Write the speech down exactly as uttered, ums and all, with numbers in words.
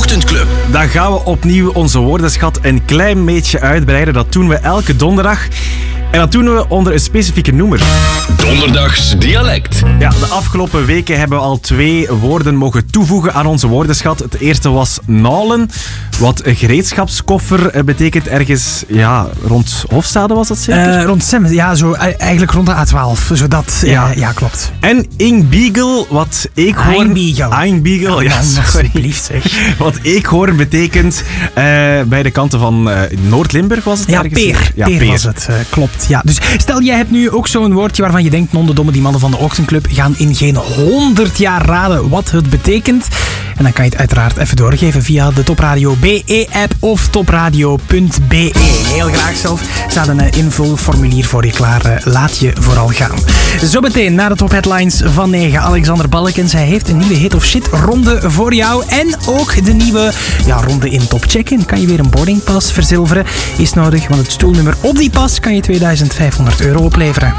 Ochtendclub. Dan gaan we opnieuw onze woordenschat een klein beetje uitbreiden. Dat doen we elke donderdag. En dat doen we onder een specifieke noemer. Donderdags dialect. Ja, de afgelopen weken hebben we al twee woorden mogen toevoegen aan onze woordenschat. Het eerste was naulen, wat een gereedschapskoffer betekent. Ergens, ja, rond Hofstade was dat zeker? Uh, rond Sem, ja, zo, eigenlijk rond de A twaalf. Zodat, ja. Uh, ja, klopt. En Ingbiegel, wat eekhoorn... Einbiegel. Einbiegel, oh, ja, sorry. Zeg. Wat eekhoorn betekent uh, bij de kanten van uh, Noord-Limburg was het ja, ergens? Peer. Ja, Peer. Peer was het, uh, klopt. Ja, dus stel, jij hebt nu ook zo'n woordje waarvan je denkt, nondedomme, die mannen van de Ochtendclub gaan in geen honderd jaar raden wat het betekent. En dan kan je het uiteraard even doorgeven via de Topradio B E-app of topradio punt b e. Heel graag zelf staat een invulformulier voor je klaar. Laat je vooral gaan. Zometeen na de topheadlines van negen. Alexander Balkens, hij heeft een nieuwe hit of shit ronde voor jou. En ook de nieuwe ja, ronde in Top Check-in. Kan je weer een boardingpas verzilveren? Is nodig, want het stoelnummer op die pas kan je tweeduizend vijfhonderd euro opleveren.